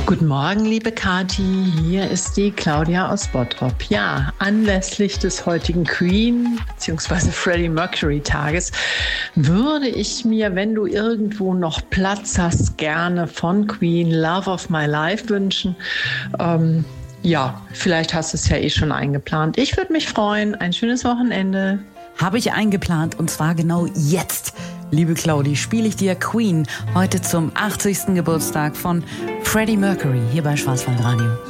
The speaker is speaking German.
Guten Morgen, liebe Kathi. Hier ist die Claudia aus Bottrop. Ja, anlässlich des heutigen Queen bzw. Freddie Mercury Tages würde ich mir, wenn du irgendwo noch Platz hast, gerne von Queen Love of My Life wünschen. Ja, vielleicht hast du es ja schon eingeplant. Ich würde mich freuen. Ein schönes Wochenende. Habe ich eingeplant, und zwar genau jetzt. Liebe Claudi, spiele ich dir Queen heute zum 80. Geburtstag von Freddie Mercury hier bei Schwarzwaldradio.